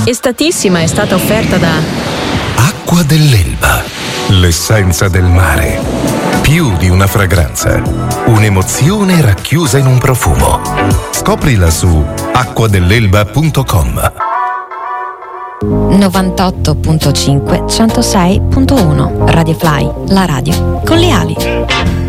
Estatissima è stata offerta da Acqua dell'Elba, l'essenza del mare. Più di una fragranza, un'emozione racchiusa in un profumo. Scoprila su acquadelelba.com. 98.5 106.1 Radio Fly, la radio con le ali.